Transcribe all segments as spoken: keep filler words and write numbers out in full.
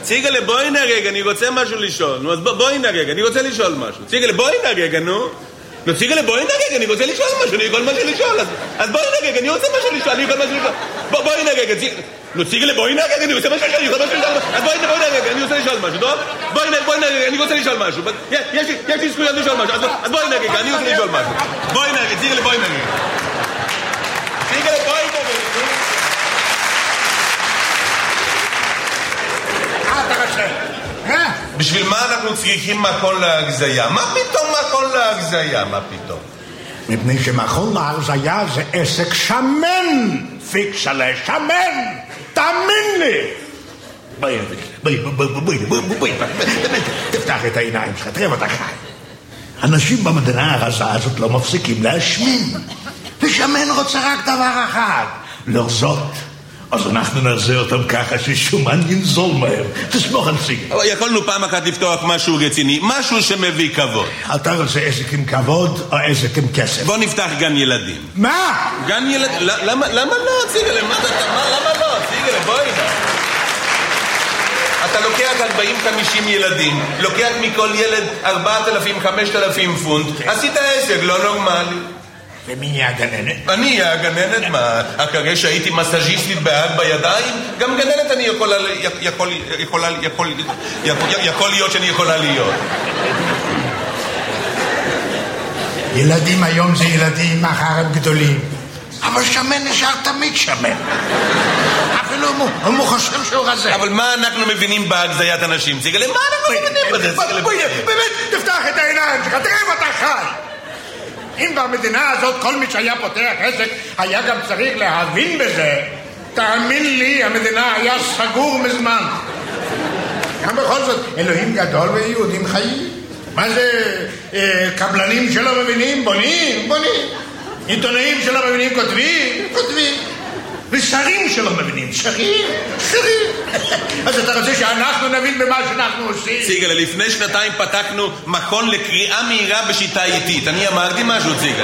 ציגלה, בואי נרגע, אני רוצה משהו לשאול. נו, אז בואי נרגע, אני רוצה לשאול משהו. ציגלה, בואי נרגע, נו. נו, ציגלה, בואי נרגע, אני רוצה לשאול משהו, אני יכול משהו לשאול. אז בואי נרגע, אני רוצה משהו לשאול, אני יכול משהו לשאול. בואי נרגע, נו, ציגלה, בואי נרגע, אני רוצה משהו לשאול, אני יכול משהו לשאול. אז בואי נרגע, אני רוצה לשאול משהו, טוב? בואי נרגע, אני רוצה לשאול משהו. יש לי זכויות לשאול משהו, אז בואי נרגע, אני רוצה לשאול משהו. בואי נרגע, ציגלה, בואי נרגע. ציגלה, בואי נרגע. בשביל מה אנחנו צריכים מכון להגזיה? מה פתאום מכון להגזיה? מה פתאום? מפני שמכון להגזיה זה עסק שמן, פיקסלה, שמן, תאמין לי. בואי, בואי, בואי, בואי, בואי, בואי, באמת, תפתח את העיניים שלך, תראה ואתה חי. אנשים במדינה הרזה הזאת לא מפסיקים להשמין, ושמן רוצה רק דבר אחד, לרזות. אז אנחנו נעשה אותם ככה ששומן ינזול מהר. תסמוך על סיגל. אבל יכולנו פעם אחת לפתוח משהו רציני, משהו שמביא כבוד. אתה רוצה עסק עם כבוד או עסק עם כסף? בוא נפתח גן ילדים. מה? גן ילדים? למה לא, סיגל? למה לא? סיגל, בואי נה. אתה לוקח ארבעים חמישים ילדים, לוקח מכל ילד ארבעת אלפים חמשת אלפים פונט, עשית עסק לא נורמלי. ומי יהיה הגננת? אני אהיה הגננת, מה? אחרי שהייתי מסאז'יסטית בהג בידיים, גם גננת אני יכולה, יכול, יכולה, יכול, יכול, יכול להיות שאני יכולה להיות. ילדים היום זה ילדים, מחר הם גדולים. אבל שמן נשאר תמיד שמן. אפילו הוא חושב שהוא רזה. אבל מה אנחנו מבינים בהגזיית אנשים? סיגל, מה אנחנו מבינים בזה? באמת, תפתח את העיניים שלך, תראה מה אתה חי. אם במדינה הזאת כל מי שהיה פותח עסק היה גם צריך להבין בזה, תאמין לי, המדינה היה סגור מזמן. גם בכל זאת, אלוהים גדול ויהודים חיים. מה זה, אה, קבלנים שלא מבינים? בונים, בונים. עיתונאים שלא מבינים כותבים, כותבים. ושרים שלא מבינים, שרים, שרים. אז אתה רוצה שאנחנו נבין במה שאנחנו עושים? ציגל, לפני שנתיים פתחנו מכון לקריאה מהירה בשיטה איטית. אני אמרתי משהו, ציגל.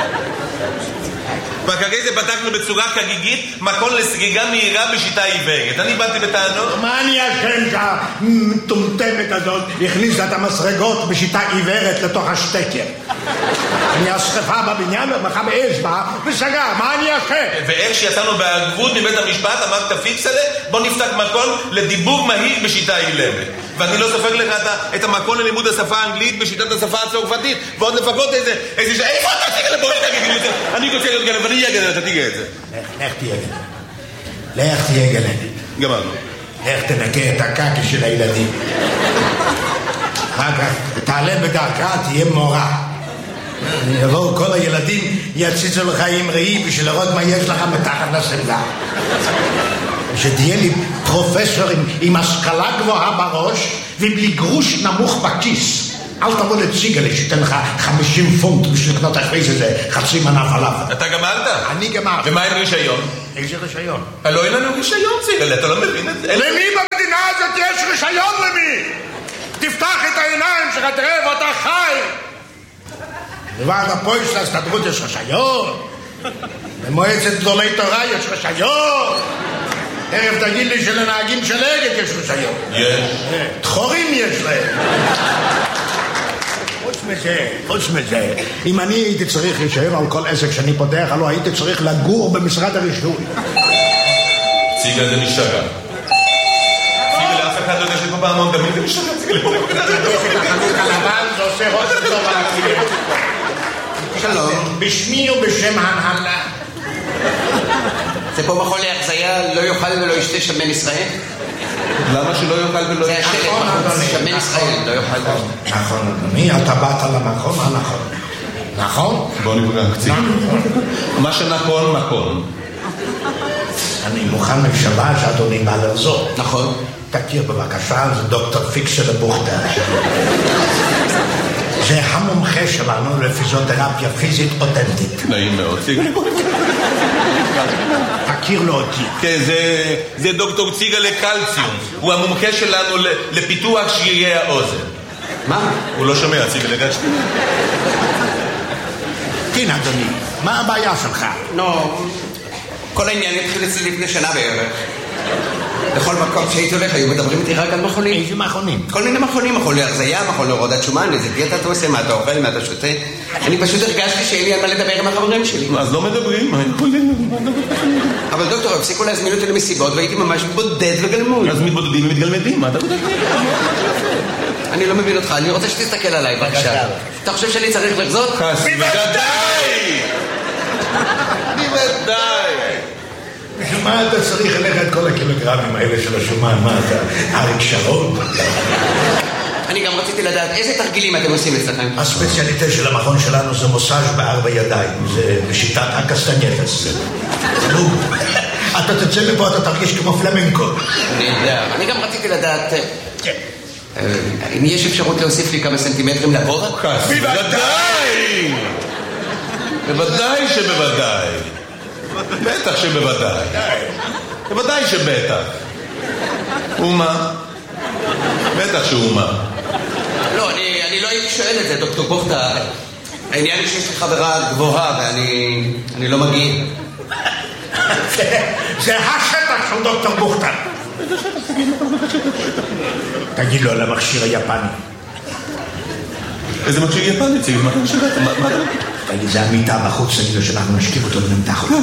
וכרגע זה פתחנו בצורה חגיגית מכון לסגיגה מהירה בשיטה עיוורת. אני באתי בטענות. מה אני אשם שהמטומטמת הזאת הכניסה את המסרגות בשיטה עיוורת לתוך השטקר? אני אשרפה בבניין ומחה באש בה וסגר, מה אני אשם? ואיך שיצאנו בהגבות מבית המשפט אמרת פיקסלה, בוא נפתח מכון לדיבור מהיר בשיטה אילמת. ואני לא סופר לך את המכון ללימוד השפה האנגלית בשיטת השפה הצרפתית, ועוד לפחות איזה, איזה ש... איפה אתה תגיד לבוא נגיד, אני רוצה להיות גנב, ואני אהיה גנב, אתה תיגע את זה. לך תהיה גנב. לך תהיה גנב. גמרנו. לך תנקה את הקקי של הילדים. אחר כך תעלה בדרכה, תהיה מורה. יבואו כל הילדים, יציצו לך עם ראי בשביל לראות מה יש לך מתחת לסמלה. שתהיה לי פרופסור עם, עם השכלה גבוהה בראש ובלי גרוש נמוך בכיס. אל תבוא לציגלי שתן לך חמישים פונט בשביל לקנות אחרי זה חצי מנה פלאפל. אתה גמרת? אני גמרת. ומה עם רישיון? איזה רישיון? לא אין לנו רישיון, ציגלי, אתה לא מבין את זה? למי במדינה הזאת יש רישיון למי? תפתח את העיניים שלך, תראה ואתה חי. לוועד הפועל של ההסתדרות יש רישיון. במועצת גדולי תורה יש רישיון. תכף תגיד לי שלנהגים של אגד יש רישיון. יש. דחורים יש להם. חוץ מזה, חוץ מזה, אם אני הייתי צריך רישיון על כל עסק שאני פותח, הלוא הייתי צריך לגור במשרד הרישוי. ציגל זה משתגע. ציגל לאף אחד לא יודע שפה פעמון דמים זה משתגע. ציגל פה נקודה. את החנות הלבן זה עושה ראש טוב על הציגל. שלום. בשמי ובשם ההנהלה. זה פה מכון להגזיה, לא יאכל ולא ישתה שמן ישראל? למה שלא יאכל ולא ישתה? זה השלט בחוץ, שמן ישראל, לא יאכל ולא ישתה. נכון, אדוני, אתה באת למכון הנכון. נכון? בוא נפגע קצת. מה שנכון, מכון. אני מוכן לשבע שאדוני בא לרזות. נכון. תכיר בבקשה, זה דוקטור פיקסלה בוכטר. זה המומחה שלנו לפיזיותרפיה פיזית אותנטית. נעים מאוד. תכיר לו אותי. כן, זה, זה דוקטור ציגה לקלציום. הוא המומחה שלנו לפיתוח שרירי האוזן. מה? הוא לא שומע, ציגה לקלציום. כן, אדוני, מה הבעיה שלך? לא, כל העניין התחיל אצלי לפני שנה בערך. בכל מקום שהייתי הולך, היו מדברים איתי רק על מכונים. איזה מכונים? כל מיני מכונים, מכון להרזיה, מכון להורדת שומן, איזה דיאטה אתה עושה, מה אתה אוכל, מה אתה שותה. אני פשוט הרגשתי שאין לי על מה לדבר עם החברים שלי. אז לא מדברים, מה יכולים? אבל דוקטור, הפסיקו להזמין אותי למסיבות, והייתי ממש בודד וגלמוד. אז מתבודדים ומתגלמדים, מה אתה בודד? אני לא מבין אותך, אני רוצה שתסתכל עליי, בבקשה. אתה חושב שאני צריך לחזות? בוודאי! בוודאי! מה אתה צריך ללכת את כל הקילוגרמים האלה של השומן? מה אתה? אריק שרון? אני גם רציתי לדעת איזה תרגילים אתם עושים אצלכם. הספציאליטה של המכון שלנו זה מוסאז' בארבע ידיים. זה בשיטת הקסטנייטס. נו, אתה תצא מפה, אתה תרגיש כמו פלמנקו. אני יודע. אני גם רציתי לדעת... אם יש אפשרות להוסיף לי כמה סנטימטרים לגובה? בוודאי! בוודאי שבוודאי. בטח שבוודאי. בוודאי שבטח. ומה? בטח שאומה. לא, אני, אני לא הייתי שואל את זה, דוקטור בוכתה. העניין היא שיש לי חברה גבוהה ואני אני לא מגיע. זה השטח של דוקטור בוכתה. תגיד לו על המכשיר היפני. איזה מכשיר יפני? תגיד, מה אתה משאיר? מה אתה... תגיד, זה המיטה בחוץ, תגיד לו שאנחנו נשקיף אותו ונמתח אותו.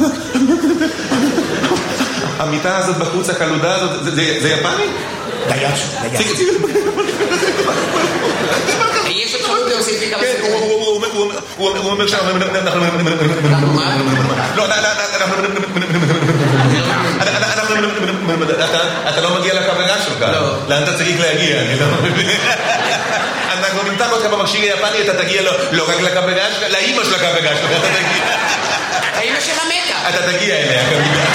המיטה הזאת בחוץ, הקלודה הזאת, זה יפני? דייצו, דייצו. יש אפשרות להוסיף לי כמה סנטימטרים. הוא אומר שאנחנו... לא, אתה לא מגיע לקבלה שלך. לאן אתה צריך להגיע? אנחנו נמתח אותך במכשיר היפני, אתה תגיע לא רק לקבלה שלך, לאמא של הקבלה שלך, אתה תגיע. האמא של המתה. אתה תגיע אליה, כמובן.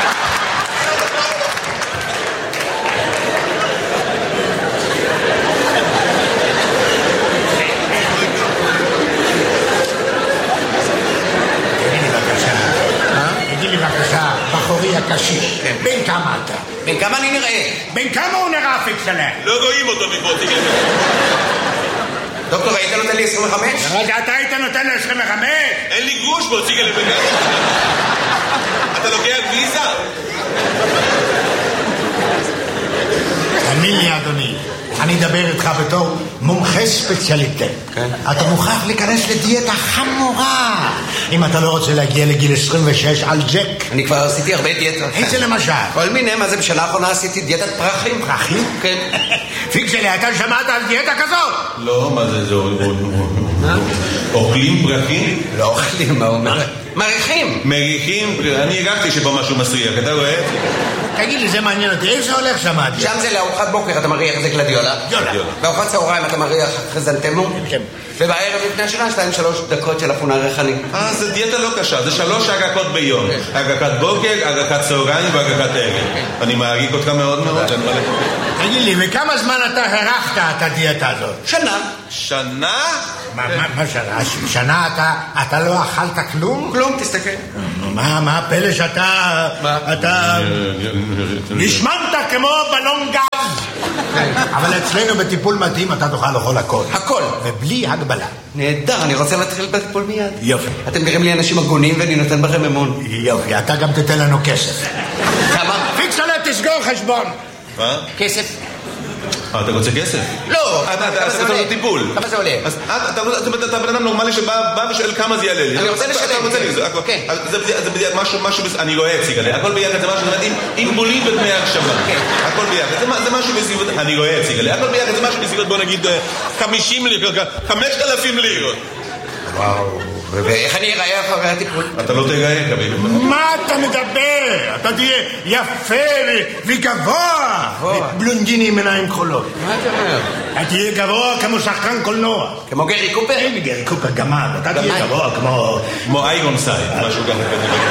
בחורי הקשיש, בין כמה אתה? בין כמה אני נראה? בין כמה הוא נראה פיקסלה? לא רואים אותו מפה, תגיד. דוקטור, היית נותן לי עשרים וחמש? רגע, אתה היית נותן לי עשרים וחמש? אין לי גרוש בו, תגיד לי בגלל. אתה לוקח ויזה? תאמין לי, אדוני, אני אדבר איתך בתור מומחה ספציאליטה. אתה מוכרח להיכנס לדיאטה חמורה אם אתה לא רוצה להגיע לגיל עשרים ושש על ג'ק. אני כבר עשיתי הרבה דיאטות. איזה למשל? כל מיני, מה זה בשנה האחרונה עשיתי דיאטת פרחים. פרחים? כן. פיקסלי, אתה שמעת על דיאטה כזאת? לא, מה זה, זה אוכלים פרחים? לא אוכלים, מה אומר? מריחים. מריחים, אני הרגשתי שפה משהו מסריח, אתה רואה? תגיד לי, זה מעניין אותי, איך זה הולך שם? שם זה לארוחת בוקר, אתה מריח את זה גלדיולה. בארוחת צהריים אתה מריח חזנטמו. ובערב לפני השנה, שתיים שלוש דקות של אפונה ריחני. אה, זה דיאטה לא קשה, זה שלוש הגקות ביום. הגקת בוקר, הגקת צהריים והגקת ערב. אני מעריך אותך מאוד מאוד. תגיד לי, וכמה זמן אתה הרחת את הדיאטה הזאת? שנה. שנה? מה שנה? שנה אתה לא אכלת כלום? כלום, תסתכל. מה הפלא שאתה... אתה... נשמנת כמו בלון גז. אבל אצלנו בטיפול מתאים אתה תוכל לאכול הכל. הכל. ובלי הגבלה. נהדר, אני רוצה להתחיל בטיפול מיד. יופי. אתם נראים לי אנשים הגונים ואני נותן בכם אמון. יופי, אתה גם תתן לנו כסף. כמה? פיקסלה, תסגור חשבון. מה? כסף. אה, אתה רוצה כסף? לא. אתה רוצה טיפול. כמה זה עולה? אז אתה בן אדם נורמלי שבא ושואל כמה זה יעלה לי. אני רוצה לשלם. אתה רוצה לי, זה משהו, אני רואה אציג עליה. הכל ביחד זה משהו, זאת אומרת, עם בולים ודמי הקשבה. הכל ביחד. זה משהו בסביבות, אני רואה אציג עליה. הכל ביחד זה משהו בסביבות, בוא נגיד, חמישים לירות, חמשת אלפים לירות. וואו. ואיך אני אראה אחרי הטיפול? אתה לא תראה, כביל. מה אתה מדבר? אתה תהיה יפה וגבוה. בלונדיני עם עיניים כחולות. מה אתה אומר? אתה תהיה גבוה כמו שחקן קולנוע. כמו גרי קופר? אין גרי קופר גמד. אתה תהיה גבוה כמו... כמו איירון סייד, משהו ככה.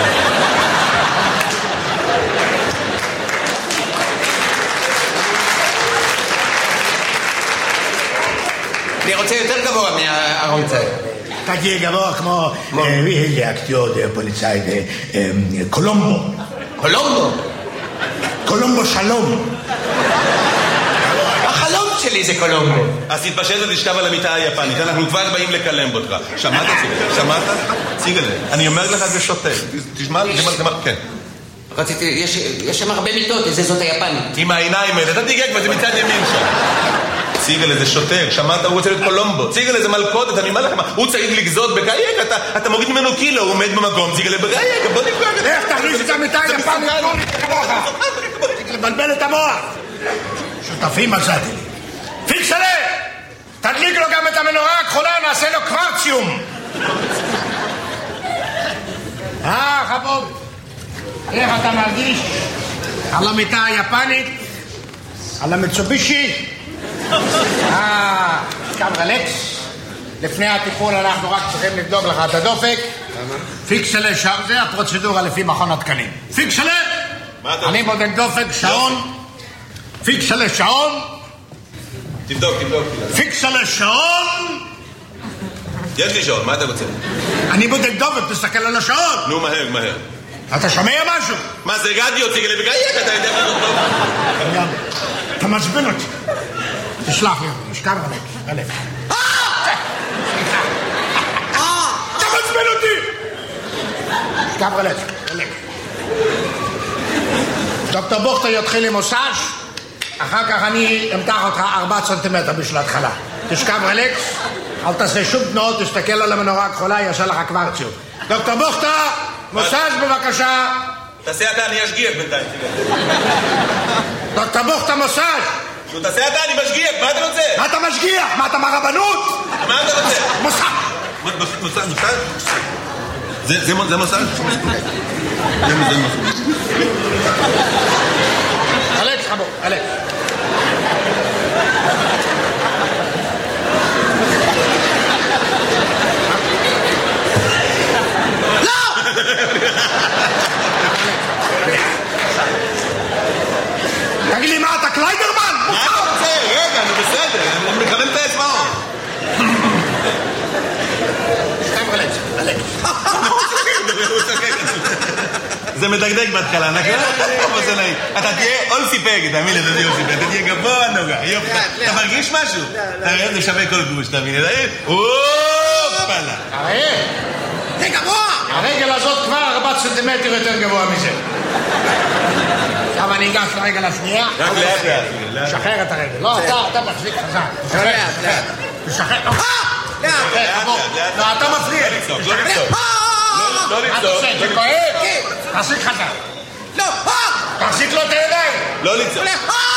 אני רוצה יותר גבוה מהארון סייד. אתה תהיה גבוה כמו... איזה אקטיור פוליצאי קולומבו. קולומבו? קולומבו שלום. החלום שלי זה קולומבו. אז תתפשט ותשכב על המיטה היפנית, אנחנו כבר באים לקלם אותך. שמעת? שמעת? ציגלה. אני אומר לך זה שוטה. תשמע, תשמע, כן. רציתי, יש, יש שם הרבה מיטות, איזה זאת היפנית. עם העיניים האלה, אתה תיגע כבר, זה מצד ימין שם. ציגל איזה שוטר, שמעת, הוא רוצה להיות קולומבו. ציגל איזה מלכודת, אני אומר לכם, הוא צריך לגזות בגייק, אתה, אתה מוריד ממנו קילו, הוא עומד במקום, ציגל בגייק, בוא נפגע. איך תכניס את המיטה היפנית כמוך? לבלבל את המוח. שותפים מצאתי לי. פיקסלה! תדליק לו גם את המנורה הכחולה, נעשה לו קוורציום. אה, חבוב. איך אתה מרגיש? על המיטה היפנית? על המצובישי? אה, קם רלקס. לפני הטיפול אנחנו רק צריכים לבדוק לך את הדופק. פיקסלה, זה הפרוצדורה לפי מכון התקנים. פיקסלה! אני בודק דופק, שעון. פיקסלה, שעון. תבדוק, תבדוק. פיקסלה, שעון. יש לי שעון, מה אתה רוצה? אני בודק דופק, תסתכל על השעון. נו, מהר, מהר. אתה שומע משהו? מה זה רדיו, ציגל בגייק, אתה יודע מה זאת טוב? אתה מעצבן אותי. תשלח לי, תשכב עליך, עליך. אתה מעצבן אותי! תשכב עליך, עליך. דוקטור בוכטר יתחיל עם מוסאז', אחר כך אני אמתח אותך ארבעה סנטימטר בשביל ההתחלה. תשכב רלקס, אל תעשה שום תנועות, תסתכל על המנורה הכחולה, יעשה לך קוורציום. דוקטור בוכטר, מוסאז' בבקשה. תעשה אתה, אני אשגיח בינתיים. דוקטור בוכטר, מוסאז'. נו, תעשה אתה, אני משגיח, מה אתה רוצה? מה אתה משגיח? מה אתה מהרבנות? מה אתה רוצה? מוסאז'. מוסאז', מוסאז'? זה מוסאז'? זה מוסאז'? אלכס, חבו, אלכס. תגיד לי מה, אתה קליידרמן? מה אתה רוצה? רגע, אני בסדר, אני מכוון את האצבעות. שכב רלקס, רלקס. זה מדגדג בהתחלה, נכון? זה נעים. אתה תהיה אולסי פג, תאמין לי, אתה תהיה אולסי פג, אתה תהיה גבוה נוגע. אתה מרגיש משהו? אתה רואה, זה שווה כל גוש, תאמין לי. אופלה. הרי, זה גבוה. הרגל הזאת כבר ארבעה סנטימטר יותר גבוה מזה. עכשיו אני אגש לרגל השנייה. רק לאט לאט. שחרר את הרגל. לא, אתה מחזיק חזק. לאט, לאט. תשחרר. לאט, לאט, לאט. לא, אתה מפריע. לא לצעוק, לא לצעוק. לא מה אתה לצעוק. עושה? זה כואב? תחזיק חזק. לא, תחזיק לו את הידיים. לא לצעוק.